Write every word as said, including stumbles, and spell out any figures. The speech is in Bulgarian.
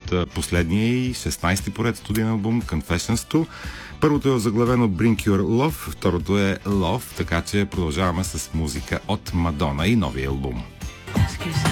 от последния и шестнайсети поред студиен албум Confessions two. Първото е заглавено Bring Your Love, второто е Love, така че продължаваме с музика от Мадона и новия албум.